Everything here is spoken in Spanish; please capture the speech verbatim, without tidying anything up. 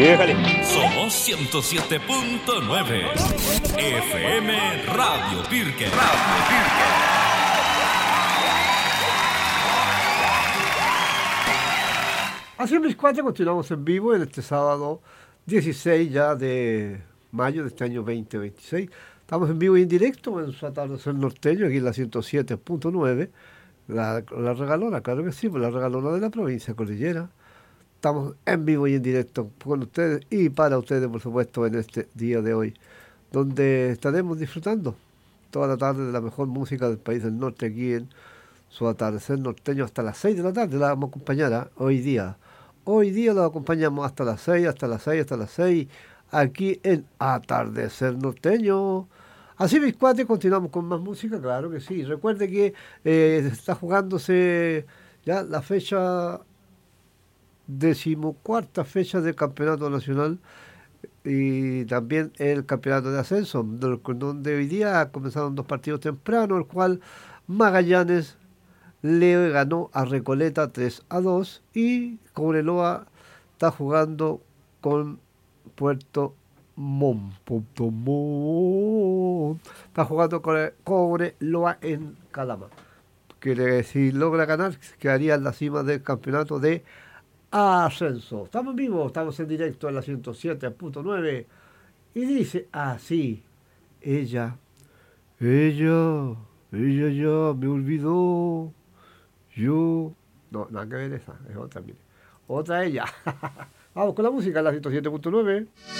Déjale. Somos ciento siete punto nueve F M Radio Pirque. Radio Pirque. Así es, mis cuatro, continuamos en vivo en este sábado dieciséis ya de mayo de este año veinte veintiséis. Estamos en vivo y en directo en su atardecer norteño, aquí en la ciento siete punto nueve. La, la regalona, claro que sí, pues la regalona de la provincia cordillera. Estamos en vivo y en directo con ustedes y para ustedes, por supuesto, en este día de hoy, donde estaremos disfrutando toda la tarde de la mejor música del país del norte, aquí en su atardecer norteño hasta las seis de la tarde. La vamos a acompañar ¿eh? hoy día. Hoy día lo acompañamos hasta las seis, hasta las seis, hasta las seis, aquí en Atardecer Norteño. Así, mis cuates, continuamos con más música, claro que sí. Recuerde que eh, está jugándose ya la fecha, decimocuarta fecha del Campeonato Nacional y también el Campeonato de Ascenso, donde hoy día comenzaron dos partidos tempranos, el cual Magallanes le ganó a Recoleta tres a dos y Cobreloa está jugando con Puerto Montt. Puerto Montt. Está jugando con Cobreloa en Calama. Que si logra ganar, quedaría en la cima del campeonato de ascenso. Estamos en vivo, estamos en directo en la ciento siete punto nueve y dice así, ella, ella, ella ya me olvidó. Yo. No, nada que ver esa, es otra, mire. Otra ella. Vamos con la música, la ciento siete punto nueve.